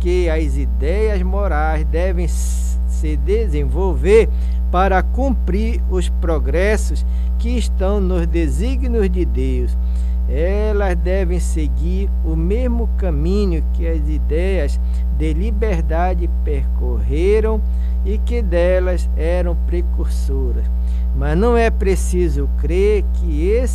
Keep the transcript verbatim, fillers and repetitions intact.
que as ideias morais devem se desenvolver para cumprir os progressos que estão nos desígnios de Deus. Elas devem seguir o mesmo caminho que as ideias de liberdade percorreram e que delas eram precursoras. Mas não é preciso crer que esse